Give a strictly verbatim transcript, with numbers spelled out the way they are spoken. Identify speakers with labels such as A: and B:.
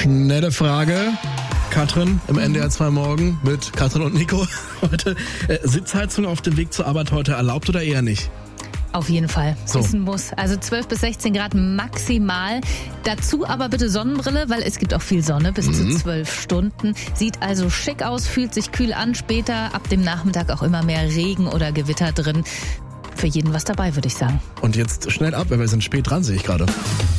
A: Schnelle Frage. Katrin im N D R zwei Morgen mit Katrin und Nico heute. Äh, Sitzheizung auf dem Weg zur Arbeit heute erlaubt oder eher nicht?
B: Auf jeden Fall.
A: So.
B: Ist ein Muss. Also zwölf bis sechzehn Grad maximal. Dazu aber bitte Sonnenbrille, weil es gibt auch viel Sonne bis mhm. zu zwölf Stunden. Sieht also schick aus, fühlt sich kühl an. Später ab dem Nachmittag auch immer mehr Regen oder Gewitter drin. Für jeden was dabei, würde ich sagen.
A: Und jetzt schnell ab, weil wir sind spät dran, sehe ich gerade.